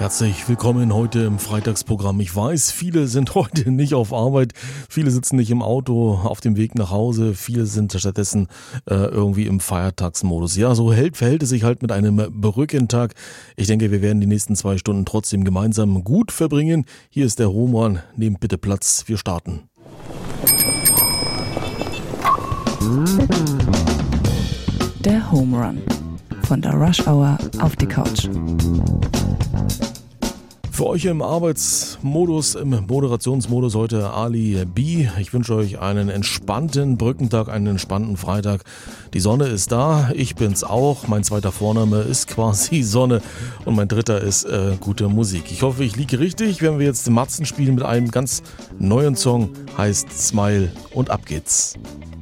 Herzlich willkommen heute im Freitagsprogramm. Ich weiß, viele sind heute nicht auf Arbeit, viele sitzen nicht im Auto auf dem Weg nach Hause, viele sind stattdessen irgendwie im Feiertagsmodus. Ja, so verhält es sich halt mit einem Brückentag. Ich denke, wir werden die nächsten 2 Stunden trotzdem gemeinsam gut verbringen. Hier ist der Home Run. Nehmt bitte Platz, wir starten. Der Home Run. Von der Rush Hour auf die Couch. Für euch im Arbeitsmodus, im Moderationsmodus heute Ali B. Ich wünsche euch einen entspannten Brückentag, einen entspannten Freitag. Die Sonne ist da, ich bin's auch. Mein zweiter Vorname ist quasi Sonne und mein dritter ist gute Musik. Ich hoffe, ich liege richtig, wenn wir jetzt Matzen spielen mit einem ganz neuen Song, heißt Smile und ab geht's.